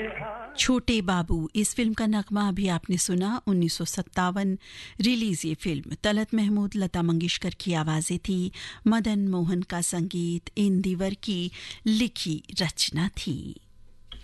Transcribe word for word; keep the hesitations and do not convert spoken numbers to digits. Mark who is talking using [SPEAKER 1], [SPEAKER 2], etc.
[SPEAKER 1] छोटे बाबू, इस फिल्म का नगमा अभी आपने सुना। उन्नीस सौ सत्तावन रिलीज ये फिल्म। तलत महमूद, लता मंगेशकर की आवाजें थी, मदन मोहन का संगीत, इंदिवर की लिखी रचना थी।